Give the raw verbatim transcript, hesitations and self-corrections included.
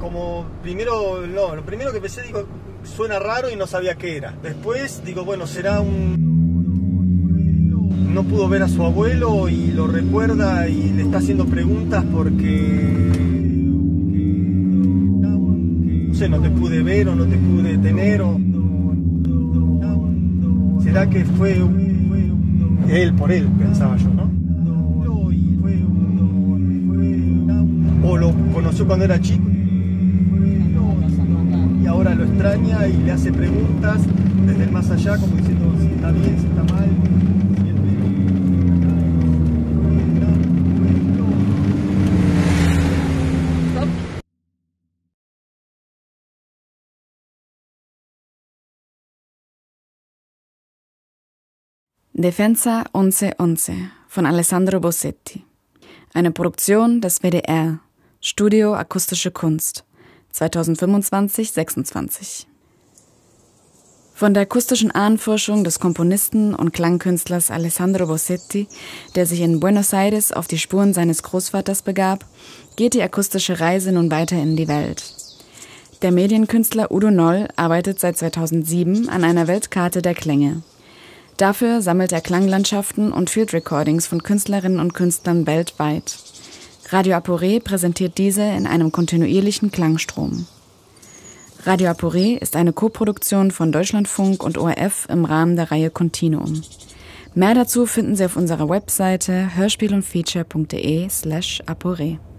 como primero, no, lo primero que pensé, digo, suena raro y no sabía qué era. Después digo, bueno, será un... No pudo ver a su abuelo y lo recuerda y le está haciendo preguntas porque... No sé, no te pude ver o no te pude tener o... ¿Será que fue él por él? Pensaba yo, ¿no? O lo conoció cuando era chico y ahora lo extraña y le hace preguntas desde el más allá, como diciendo si está bien, si está mal. Defensa once once von Alessandro Bossetti. Eine Produktion des W D R. Studio Akustische Kunst. zweitausendfünfundzwanzig sechsundzwanzig. Von der akustischen Ahnenforschung des Komponisten und Klangkünstlers Alessandro Bossetti, der sich in Buenos Aires auf die Spuren seines Großvaters begab, geht die akustische Reise nun weiter in die Welt. Der Medienkünstler Udo Noll arbeitet seit zweitausendsieben an einer Weltkarte der Klänge. Dafür sammelt er Klanglandschaften und Field Recordings von Künstlerinnen und Künstlern weltweit. Radio Aporé präsentiert diese in einem kontinuierlichen Klangstrom. Radio Aporé ist eine Koproduktion von Deutschlandfunk und O R F im Rahmen der Reihe Continuum. Mehr dazu finden Sie auf unserer Webseite hörspielundfeature punkt de slash aporé.